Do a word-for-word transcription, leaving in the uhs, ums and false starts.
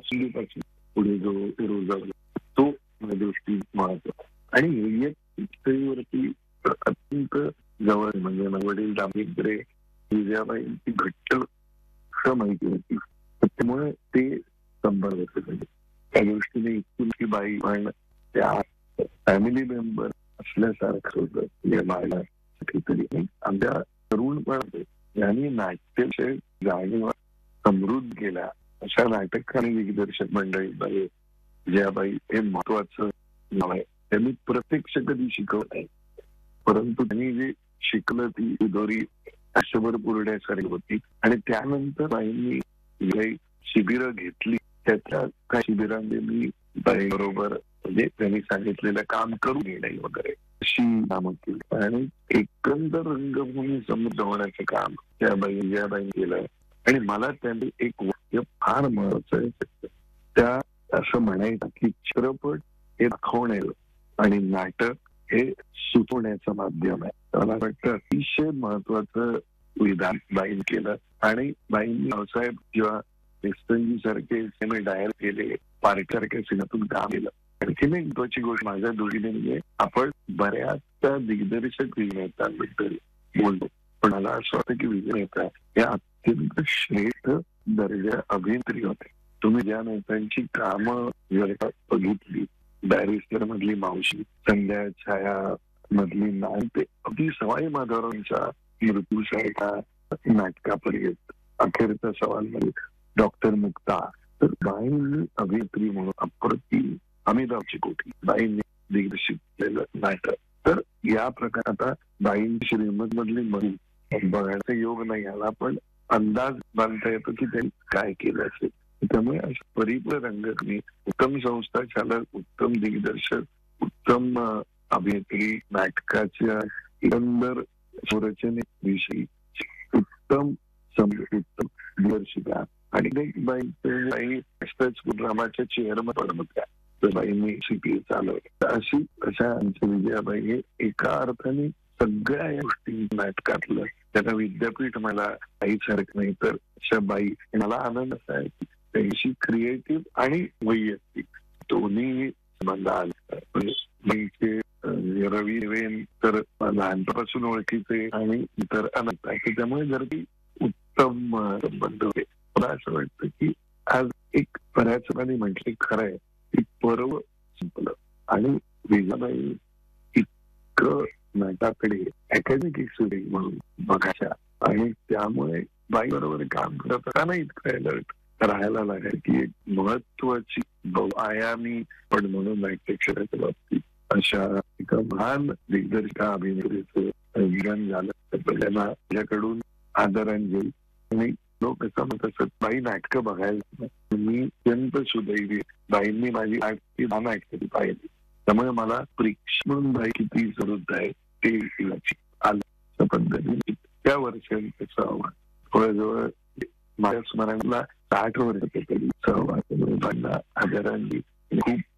पासून पुढे जो रोजावला तो माझ्या दृष्टी महत्वाचा. आणि वैयक्तिकतेवरती अत्यंत जवळ म्हणजे वडील दांभित्रे विजयाबाईंची घट्ट माहिती होती, त्यामुळे ते संभाळ होते. त्या दृष्टीने इतकून की बाई पण त्या फॅमिली मेंबर असल्यासारखं होतं या बाळाला. तरी आमच्या तरुणपण यांनी नाट्य जाणीव समृद्ध केला अशा नाटक आणि दिग्दर्शक मंडळी विजयाबाई हे महत्वाचं नाव आहे. त्यांनी प्रत्यक्ष कधी शिकवत नाही, परंतु त्यांनी जे शिकलं ती दोरी आयुष्यभर पुरण्यासारखी होती. आणि त्यानंतर बाईंनी काही शिबिरं घेतली, त्याच्या काही शिबिरांमध्ये मी बाई बरोबर म्हणजे त्यांनी सांगितलेलं काम करून घेणे वगैरे अशी कामं केली. आणि एकंदर रंगभूमी समृद्ध होण्याचं काम त्या बाई विजयाबाईंनी केलं. आणि मला त्यांनी एक वाक्य फार महत्वाचं आहे, त्या असं म्हणायचं की चित्रपट हे दाखवणे आणि नाटक हे सुचवण्याचं माध्यम आहे. मला वाटतं अतिशय महत्वाचं विधान बाईंनी केलं. आणि बाईंनी भाऊसाहेब किंवा वेस्टर्नजी सारखे सिनेमे डायरेक्ट केले, पार्कसारख्या सिनेमातून काम केलं. आणखी एक महत्वाची गोष्ट माझ्या दृष्टीने म्हणजे आपण बऱ्याचशा दिग्दर्शक विजयनेत्यांबद्दल बोलतो, पण मला असं वाटतं की विजयनेता या अत्यंत श्रेष्ठ दर्जा अभिनेत्री होते. तुम्ही ज्या नेत्यांची कामं जर बघितली, बॅरिस्टर मधली मावशी, संध्या छाया मधली नाय, ते अगदी सवाई माधवरावांच्या मृत्यूसारख्या नाटकापर्यंत अखेरचा सवाल मध्ये डॉक्टर मुक्ता, तर बाईंनी अभिनेत्री म्हणून अप्रतिम अमिताभची कोठी बाईंनी दिग्दर्शित केलेलं नाटक. तर या प्रकारे आता बाईंनी श्रीमंत मधली म्हणून बघायचा योग नाही आला, पण अंदाज बांधता येतो की त्यांनी काय केलं असेल. त्यामुळे अशा परिपूर्ण रंगकर्मी, उत्तम संस्था चालक, उत्तम दिग्दर्शक, उत्तम अभिनेत्री, नाटकाच्या एकंदर संरचनेविषयी उत्तम उत्तम दिग्दर्शिका आणि बाई ड्रामाच्या चेअरमन पण होत्या. तर बाईंनी सीपीए चालवलं. अशी अशा आमच्या विजयाबाई हे एका अर्थाने सगळ्या या गोष्टी नाटकातलं त्यांना विद्यापीठ मला काहीसारखं नाही, तर अशा बाई मला आनंद असा आहे की त्यांची क्रिएटिव्ह आणि वैयक्तिक दोन्ही संबंध आले. म्हणजे रवी देवेन तर लहानपणापासून ओळखीचे आणि इतर अनंत आहे, त्यामुळे जर ती उत्तम संबंध होते. मला असं वाटतं की आज एक बऱ्याच जणांनी म्हटले खरं आहे की पर्व संपलं आणि विजयाबाई इतकं नाटाकडे अकॅडमिक स्टुडंट म्हणून बघायच्या आणि त्यामुळे बाई बरोबर काम करत असताना इतकं अलर्ट राहायला लागेल की एक महत्वाची बहुआयामी पण म्हणून नाट्य क्षेत्राच्या बाबतीत अशा एका महान दिग्दर्शिका अभिनेत्रीचं विधान झालं. तर पहिल्यांदा माझ्याकडून आदरांजली. आणि लोक असं म्हणत असत बाई नाटकं बघायला, मी अत्यंत सुदैवी, बाईंनी माझी नाटकी नाटकं पाहिली, त्यामुळे मला परीक्षा म्हणून बाई किती जरूर आहे ते आलं पद्धतीने त्या वर्षांचा सहवास जवळजवळ माझ्या स्मरणाला साठ वर्ष तरी सहवास आदरांजली. खूप